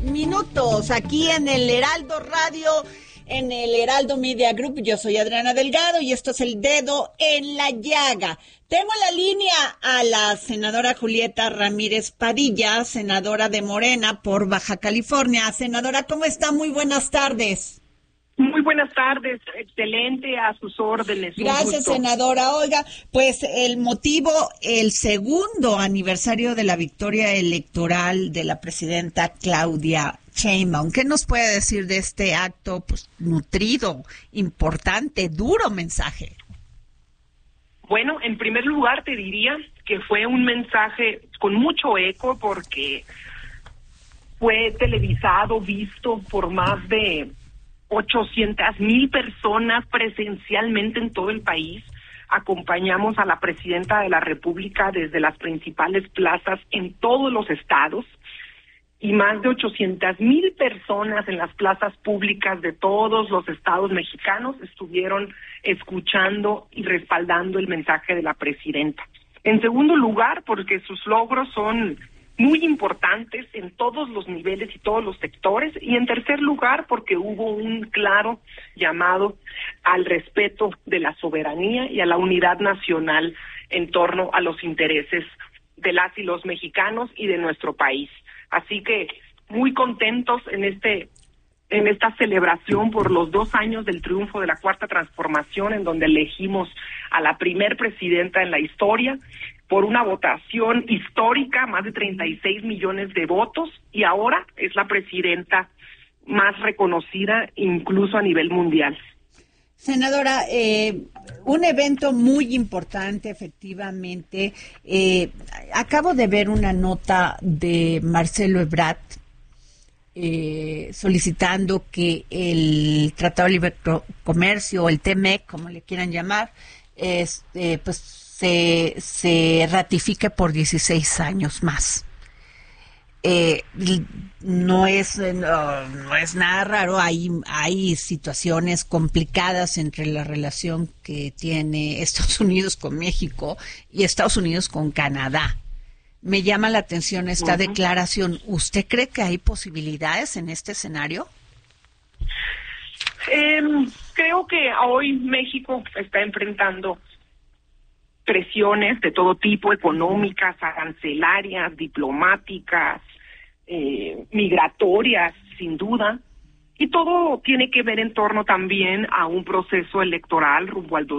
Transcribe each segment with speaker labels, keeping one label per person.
Speaker 1: minutos aquí en el Heraldo Radio, en el Heraldo Media Group. Yo soy Adriana Delgado y esto es El Dedo en la Llaga. Tengo en la línea a la senadora Julieta Ramírez Padilla, senadora de Morena por Baja California. Senadora, ¿cómo está? Muy buenas tardes.
Speaker 2: Muy buenas tardes, excelente, a sus órdenes.
Speaker 1: Gracias, senadora. Oiga, pues el motivo, el segundo aniversario de la victoria electoral de la presidenta Claudia Sheinbaum. ¿Qué nos puede decir de este acto, pues, nutrido, importante, duro mensaje?
Speaker 2: Bueno, en primer lugar te diría que fue un mensaje con mucho eco porque fue televisado, visto por más de 800,000 personas presencialmente en todo el país. Acompañamos a la presidenta de la República desde las principales plazas en todos los estados y más de 800,000 personas en las plazas públicas de todos los estados mexicanos estuvieron escuchando y respaldando el mensaje de la presidenta. En segundo lugar, porque sus logros son muy importantes en todos los niveles y todos los sectores, y en tercer lugar porque hubo un claro llamado al respeto de la soberanía y a la unidad nacional en torno a los intereses de las y los mexicanos y de nuestro país. Así que muy contentos en esta celebración por los 2 años del triunfo de la Cuarta Transformación, en donde elegimos a la primer presidenta en la historia por una votación histórica, más de 36 millones de votos, y ahora es la presidenta más reconocida incluso a nivel mundial.
Speaker 1: Senadora, un evento muy importante, efectivamente. Acabo de ver una nota de Marcelo Ebrard solicitando que el Tratado de Libre Comercio, el TEMEC, como le quieran llamar, pues se ratifique por 16 años más. No es nada raro, hay situaciones complicadas entre la relación que tiene Estados Unidos con México y Estados Unidos con Canadá. Me llama la atención esta declaración. ¿Usted cree que hay posibilidades en este escenario?
Speaker 2: Creo que hoy México está enfrentando presiones de todo tipo, económicas, arancelarias, diplomáticas, migratorias, sin duda, y todo tiene que ver en torno también a un proceso electoral rumbo al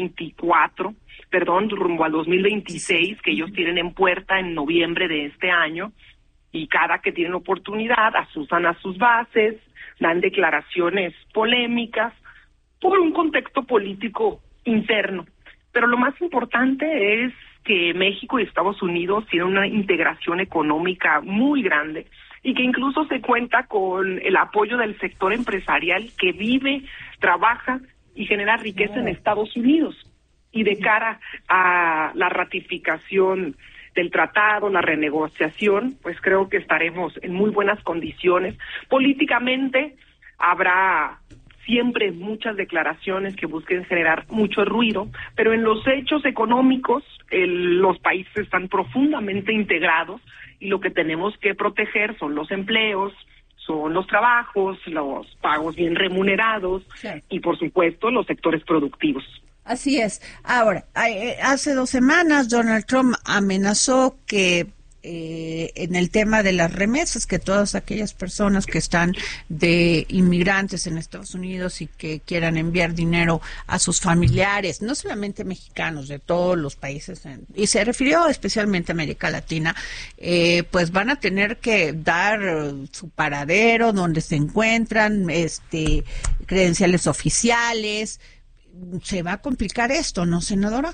Speaker 2: 2026, que ellos tienen en puerta en noviembre de este año, y cada que tienen oportunidad asusan a sus bases, dan declaraciones polémicas por un contexto político interno. Pero lo más importante es que México y Estados Unidos tienen una integración económica muy grande y que incluso se cuenta con el apoyo del sector empresarial que vive, trabaja y genera riqueza en Estados Unidos. Y de cara a la ratificación del tratado, la renegociación, pues creo que estaremos en muy buenas condiciones. Políticamente habrá siempre muchas declaraciones que busquen generar mucho ruido, pero en los hechos económicos los países están profundamente integrados y lo que tenemos que proteger son los empleos, son los trabajos, los pagos bien remunerados, sí, y por supuesto los sectores productivos.
Speaker 1: Así es. Ahora, hace 2 semanas Donald Trump amenazó que en el tema de las remesas, que todas aquellas personas que están de inmigrantes en Estados Unidos y que quieran enviar dinero a sus familiares, no solamente mexicanos, de todos los países, y se refirió especialmente a América Latina, pues van a tener que dar su paradero, donde se encuentran, credenciales oficiales. Se va a complicar esto, ¿no, senadora?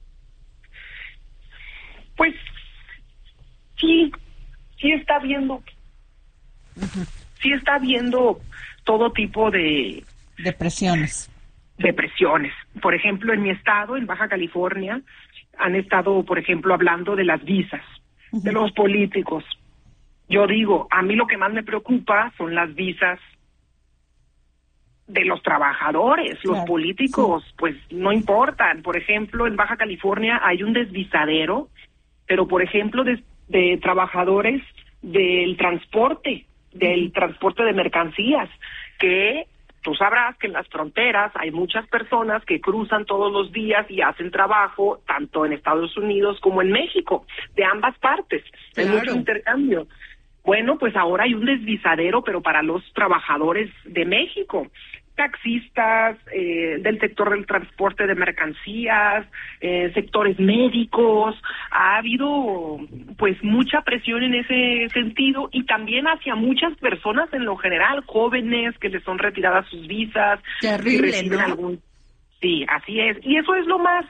Speaker 2: Pues sí está viendo, sí está viendo todo tipo de
Speaker 1: presiones.
Speaker 2: Por ejemplo, en mi estado, en Baja California, han estado, por ejemplo, hablando de las visas, de los políticos. Yo digo, a mí lo que más me preocupa son las visas de los trabajadores. Claro, los políticos, sí, pues no importan. Por ejemplo, en Baja California hay un desvisadero, pero por ejemplo de trabajadores del transporte, del transporte de mercancías, que tú sabrás que en las fronteras hay muchas personas que cruzan todos los días y hacen trabajo, tanto en Estados Unidos como en México, de ambas partes. Claro. Hay mucho intercambio. Bueno, pues ahora hay un deslizadero, pero para los trabajadores de México, taxistas, del sector del transporte de mercancías, sectores médicos. Ha habido pues mucha presión en ese sentido, y también hacia muchas personas en lo general, jóvenes que les son retiradas sus visas.
Speaker 1: Terrible, ¿no?
Speaker 2: Sí, así es. Y eso es lo más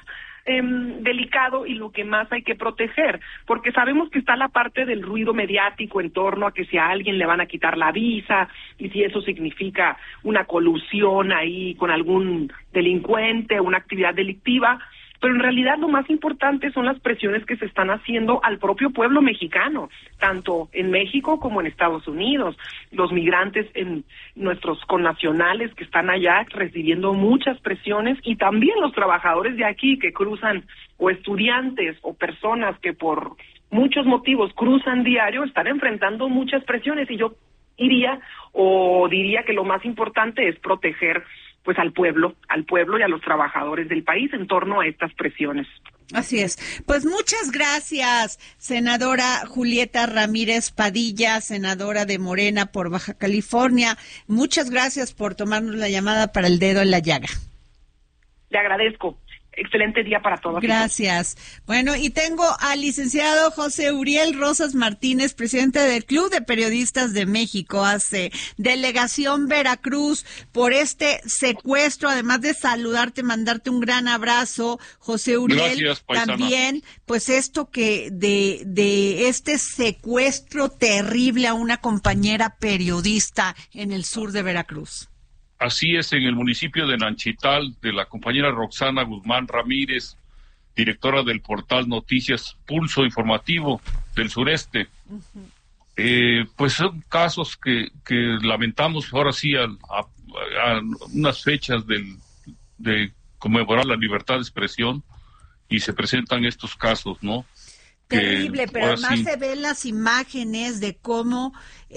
Speaker 2: delicado y lo que más hay que proteger, porque sabemos que está la parte del ruido mediático en torno a que si a alguien le van a quitar la visa y si eso significa una colusión ahí con algún delincuente, una actividad delictiva. Pero en realidad lo más importante son las presiones que se están haciendo al propio pueblo mexicano, tanto en México como en Estados Unidos. Los migrantes, nuestros connacionales que están allá recibiendo muchas presiones, y también los trabajadores de aquí que cruzan, o estudiantes o personas que por muchos motivos cruzan diario, están enfrentando muchas presiones. Y yo diría que lo más importante es proteger pues al pueblo y a los trabajadores del país en torno a estas presiones.
Speaker 1: Así es. Pues muchas gracias, senadora Julieta Ramírez Padilla, senadora de Morena por Baja California. Muchas gracias por tomarnos la llamada para El Dedo en la Llaga.
Speaker 2: Le agradezco. Excelente día para todos.
Speaker 1: Gracias. Bueno, y tengo al licenciado José Uriel Rosas Martínez, presidente del Club de Periodistas de México, hace Delegación Veracruz, por este secuestro. Además de saludarte, mandarte un gran abrazo, José Uriel.
Speaker 3: Gracias, paisana.
Speaker 1: También, pues esto que de este secuestro terrible a una compañera periodista en el sur de Veracruz.
Speaker 3: Así es, en el municipio de Nanchital, de la compañera Roxana Guzmán Ramírez, directora del portal Noticias Pulso Informativo del Sureste. Pues son casos que lamentamos ahora sí a unas fechas de conmemorar la libertad de expresión, y se presentan estos casos, ¿no?
Speaker 1: Terrible, pero además sí se ven las imágenes de cómo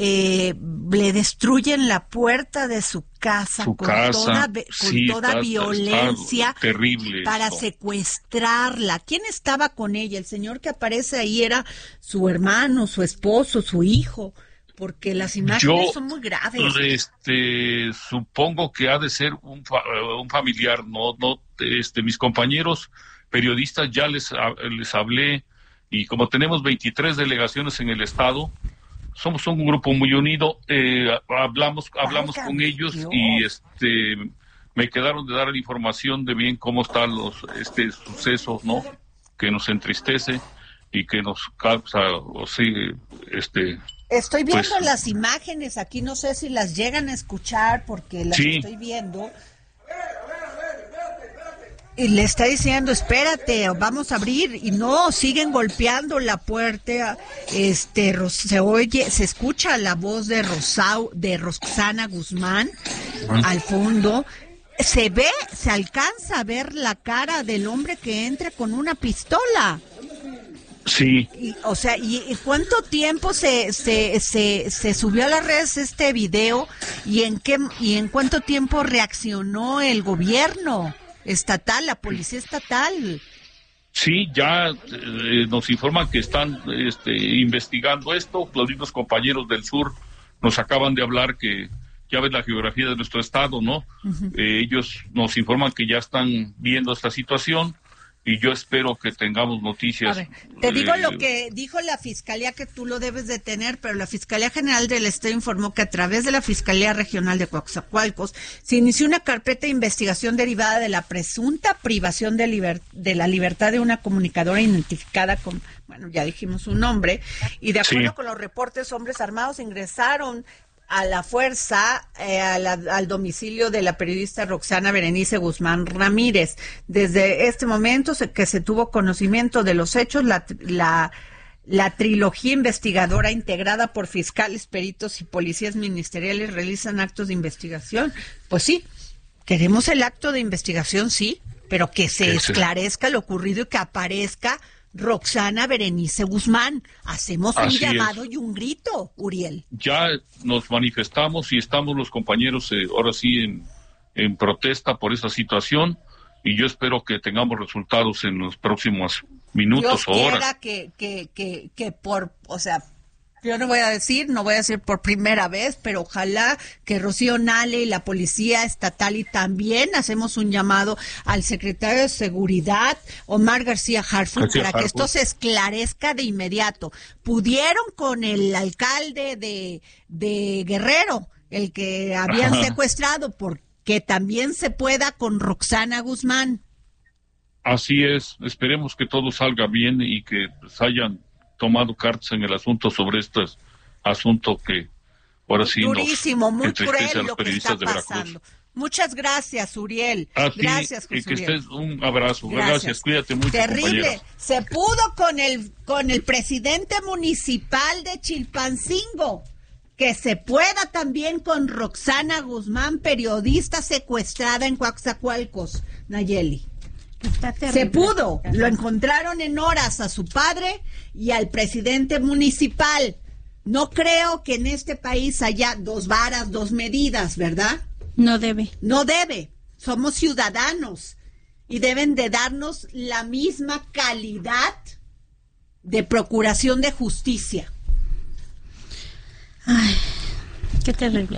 Speaker 1: le destruyen la puerta de su casa con toda violencia,
Speaker 3: está terrible
Speaker 1: para secuestrarla. ¿Quién estaba con ella? El señor que aparece ahí era su hermano, su esposo, su hijo, porque las imágenes son muy graves.
Speaker 3: Supongo que ha de ser un familiar, no, mis compañeros periodistas ya les hablé. Y como tenemos 23 delegaciones en el estado, somos un grupo muy unido. Hablamos con ellos, Dios. Y me quedaron de dar la información de bien cómo están este suceso, ¿no? Que nos entristece y que nos causa,
Speaker 1: Estoy viendo las imágenes aquí, no sé si las llegan a escuchar porque las estoy viendo. Y le está diciendo, espérate, vamos a abrir, y no, siguen golpeando la puerta. Se escucha la voz de Roxana Guzmán al fondo. Se alcanza a ver la cara del hombre que entra con una pistola.
Speaker 3: Sí.
Speaker 1: ¿Y cuánto tiempo se subió a las redes este video? ¿Y en cuánto tiempo reaccionó el gobierno estatal, la policía estatal?
Speaker 3: Sí, ya nos informan que están investigando esto. Los mismos compañeros del sur nos acaban de hablar que ya ves la geografía de nuestro estado, ¿no? Uh-huh. Ellos nos informan que ya están viendo esta situación, y yo espero que tengamos noticias.
Speaker 1: A ver, te digo lo que dijo la Fiscalía, que tú lo debes de tener, pero la Fiscalía General del Estado informó que a través de la Fiscalía Regional de Coatzacoalcos se inició una carpeta de investigación derivada de la presunta privación de la libertad de una comunicadora identificada con, ya dijimos su nombre, y de acuerdo con los reportes, hombres armados ingresaron a la fuerza al domicilio de la periodista Roxana Berenice Guzmán Ramírez. Desde este momento que se tuvo conocimiento de los hechos, la trilogía investigadora integrada por fiscales, peritos y policías ministeriales realizan actos de investigación. Pues sí, queremos el acto de investigación, sí, pero que se esclarezca lo ocurrido y que aparezca Roxana Berenice Guzmán. Hacemos un llamado y un grito, Uriel.
Speaker 3: Ya nos manifestamos y estamos los compañeros ahora sí en protesta por esa situación, y yo espero que tengamos resultados en los próximos minutos o horas.
Speaker 1: Yo no voy a decir por primera vez, pero ojalá que Rocío Nale y la Policía Estatal, y también hacemos un llamado al secretario de Seguridad, Omar García Harfuch, para que esto se esclarezca de inmediato. Pudieron con el alcalde de Guerrero, el que habían secuestrado, porque también se pueda con Roxana Guzmán.
Speaker 3: Así es, esperemos que todo salga bien y que hayan tomado cartas en el asunto sobre este asunto que ahora sí
Speaker 1: durísimo,
Speaker 3: nos
Speaker 1: muy cruel
Speaker 3: a los
Speaker 1: lo que
Speaker 3: periodistas
Speaker 1: está
Speaker 3: de Veracruz.
Speaker 1: pasando. Muchas gracias, Uriel. Gracias, José
Speaker 3: que
Speaker 1: Uriel.
Speaker 3: estés, un abrazo. Gracias, cuídate mucho.
Speaker 1: Terrible.
Speaker 3: Compañeros.
Speaker 1: Se pudo con el presidente municipal de Chilpancingo. Que se pueda también con Roxana Guzmán, periodista secuestrada en Coatzacoalcos, Nayeli. Se pudo, lo encontraron en horas a su padre y al presidente municipal. No creo que en este país haya dos varas, dos medidas, ¿verdad?
Speaker 4: No debe.
Speaker 1: No debe. Somos ciudadanos y deben de darnos la misma calidad de procuración de justicia.
Speaker 4: Ay, qué terrible.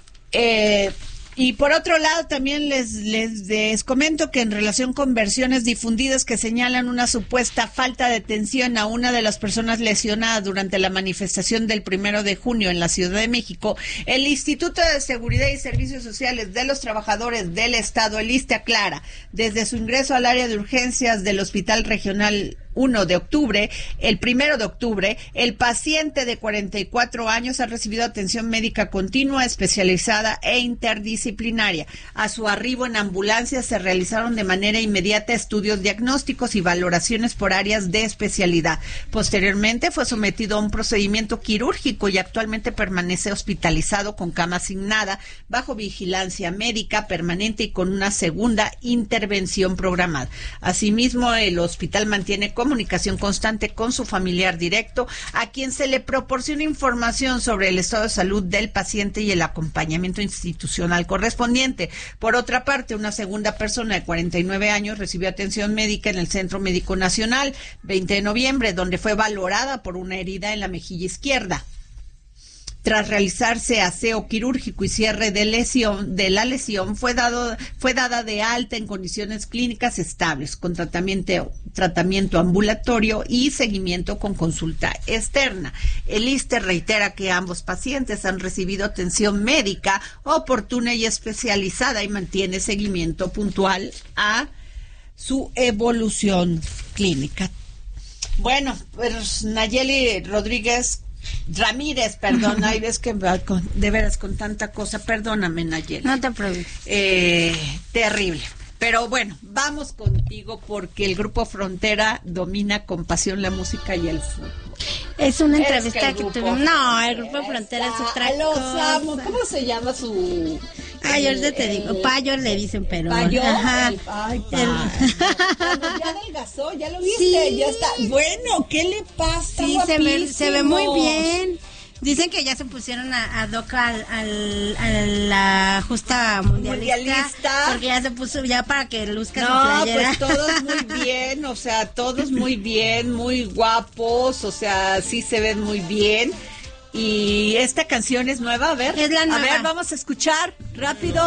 Speaker 1: Y por otro lado, también les comento que en relación con versiones difundidas que señalan una supuesta falta de atención a una de las personas lesionadas durante la manifestación del 1 de junio en la Ciudad de México, el Instituto de Seguridad y Servicios Sociales de los Trabajadores del Estado, el ISSSTE, aclara, desde su ingreso al área de urgencias del Hospital Regional 1 de octubre, el 1 de octubre, el paciente de 44 años ha recibido atención médica continua, especializada e interdisciplinaria. A su arribo en ambulancia se realizaron de manera inmediata estudios diagnósticos y valoraciones por áreas de especialidad. Posteriormente fue sometido a un procedimiento quirúrgico y actualmente permanece hospitalizado con cama asignada, bajo vigilancia médica permanente y con una segunda intervención programada. Asimismo, el hospital mantiene comunicación constante con su familiar directo, a quien se le proporciona información sobre el estado de salud del paciente y el acompañamiento institucional correspondiente. Por otra parte, una segunda persona de 49 años recibió atención médica en el Centro Médico Nacional 20 de noviembre, donde fue valorada por una herida en la mejilla izquierda. Tras realizarse aseo quirúrgico y cierre de la lesión, fue dada de alta en condiciones clínicas estables, con tratamiento ambulatorio y seguimiento con consulta externa. El ISSSTE reitera que ambos pacientes han recibido atención médica oportuna y especializada y mantiene seguimiento puntual a su evolución clínica. Bueno, pues Nayeli Ramírez, perdón, hay veces que de veras con tanta cosa, perdóname, Nayeli.
Speaker 4: No te preocupes.
Speaker 1: Terrible. Pero bueno, vamos contigo porque el Grupo Frontera domina con pasión la música y el fútbol.
Speaker 4: Es una entrevista que tuvimos. No, el Grupo Frontera es otra
Speaker 1: cosa.
Speaker 4: Los
Speaker 1: amo. ¿Cómo se llama su...?
Speaker 4: Ay, ahorita te digo, Payor le dicen, pero...
Speaker 1: ¿Payor?
Speaker 4: Ajá.
Speaker 1: Ya adelgazó, ya lo viste,
Speaker 4: sí.
Speaker 1: Ya está. Bueno, ¿qué le pasa?
Speaker 4: Sí, se ve muy bien. Dicen que ya se pusieron a doc a la justa mundialista, porque ya se puso ya para que luzca su playera.
Speaker 1: Pues todos muy bien, o sea, todos muy bien, muy guapos, o sea, sí se ven muy bien. Y esta canción es nueva, a ver.
Speaker 4: Es la nueva.
Speaker 1: A ver, vamos a escuchar rápido.